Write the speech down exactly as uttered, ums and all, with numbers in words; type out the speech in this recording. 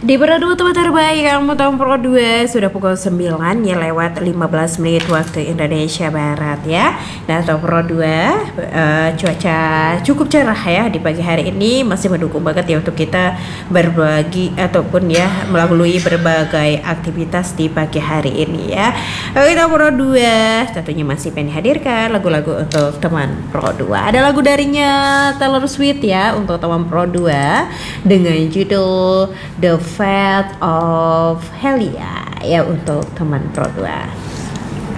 Di Pro dua tempat terbaik kamu tahun Pro dua sudah pukul sembilan ya lewat lima belas menit waktu Indonesia Barat ya. Nah, tahun Pro dua uh, cuaca cukup cerah ya di pagi hari ini, masih mendukung banget ya untuk kita berbagi ataupun ya melalui berbagai aktivitas di pagi hari ini ya. Oke, tahun Pro dua tentunya masih pengen hadirkan lagu-lagu untuk teman Pro dua. Ada lagu darinya Taylor Swift ya untuk teman Pro dua dengan judul The Fate of Helia ya untuk teman Pro dua.